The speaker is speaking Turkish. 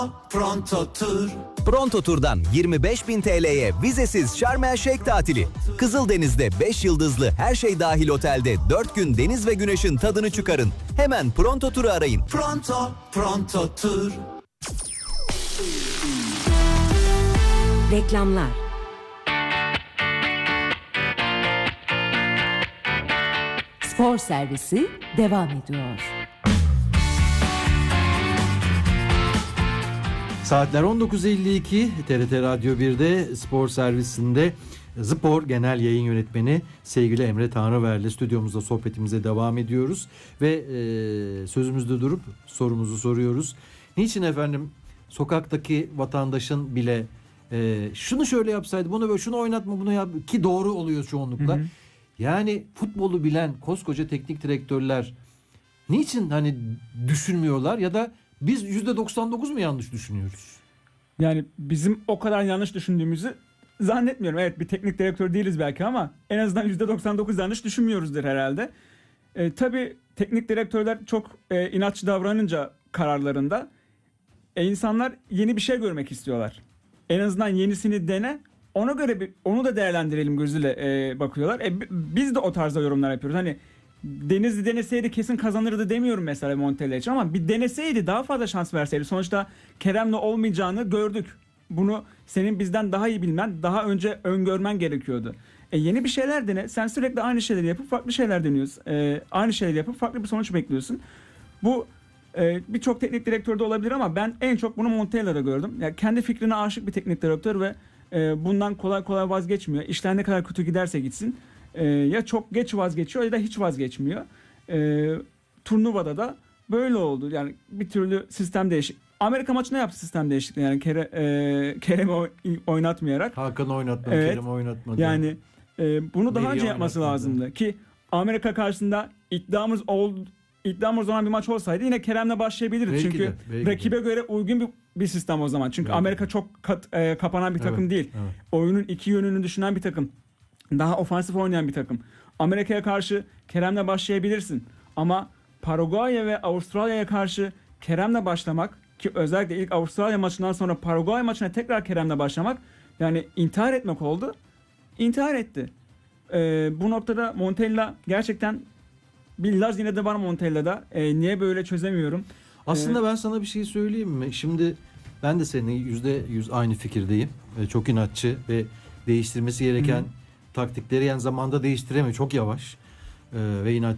Pronto Tur. Pronto Tur'dan 25.000 TL'ye vizesiz Şarm El Şeyh tatili. Kızıldeniz'de 5 yıldızlı her şey dahil otelde 4 gün deniz ve güneşin tadını çıkarın. Hemen Pronto Tur'u arayın. Pronto Tur. Reklamlar. Spor servisi devam ediyor. Saatler 19.52, TRT Radyo 1'de spor servisinde Spor Genel Yayın Yönetmeni sevgili Emre Tanrıver'le stüdyomuzda sohbetimize devam ediyoruz. Ve sözümüzde durup sorumuzu soruyoruz. Niçin efendim sokaktaki vatandaşın bile şunu şöyle yapsaydı, bunu böyle, şunu oynatma, bunu yap, ki doğru oluyor çoğunlukla. Hı hı. Yani futbolu bilen koskoca teknik direktörler niçin hani düşünmüyorlar ya da biz %99 mu yanlış düşünüyoruz? Yani bizim o kadar yanlış düşündüğümüzü zannetmiyorum. Evet, bir teknik direktör değiliz belki ama en azından %99 yanlış düşünmüyoruzdur herhalde. Tabii teknik direktörler çok inatçı davranınca kararlarında insanlar yeni bir şey görmek istiyorlar. En azından yenisini dene, ona göre onu da değerlendirelim gözüyle bakıyorlar. Biz de o tarzda yorumlar yapıyoruz. Hani Denizli deneseydi kesin kazanırdı demiyorum mesela Montella için, ama bir deneseydi, daha fazla şans verseydi. Sonuçta Kerem'le olmayacağını gördük. Bunu senin bizden daha iyi bilmen, daha önce öngörmen gerekiyordu. Yeni bir şeyler dene. Sen sürekli aynı şeyleri yapıp farklı şeyler deniyorsun. Aynı şeyleri yapıp farklı bir sonuç bekliyorsun. Bu birçok teknik direktörde olabilir ama ben en çok bunu Montella'da gördüm. Yani kendi fikrine aşık bir teknik direktör ve bundan kolay kolay vazgeçmiyor. İşler ne kadar kötü giderse gitsin. Ya çok geç vazgeçiyor ya da hiç vazgeçmiyor. Turnuvada da böyle oldu. Yani bir türlü sistem değişik. Amerika maçında yaptı sistem değişikliği. Yani Kerem'i oynatmayarak. Hakan'ı oynatmadı, evet, Kerem'i oynatmadı. Yani bunu daha Neyi önce yapması lazımdı. Ki Amerika karşısında iddiamız olan bir maç olsaydı yine Kerem'le başlayabilirdi. Belki çünkü rakibe göre uygun bir sistem o zaman. Çünkü belki Amerika çok kapanan bir takım değil. Evet. Oyunun iki yönünü düşünen bir takım. Daha ofansif oynayan bir takım. Amerika'ya karşı Kerem'le başlayabilirsin. Ama Paraguay'a ve Avustralya'ya karşı Kerem'le başlamak, ki özellikle ilk Avustralya maçından sonra Paraguay maçına tekrar Kerem'le başlamak, yani intihar etmek oldu. İntihar etti. Bu noktada Montella gerçekten bir Laz yine de var Montella'da. Niye böyle çözemiyorum. Aslında ben sana bir şey söyleyeyim mi? Şimdi ben de seninle %100 aynı fikirdeyim. Çok inatçı ve değiştirmesi gereken taktikleri yani zamanda değiştiremiyor. Çok yavaş ve inatçı.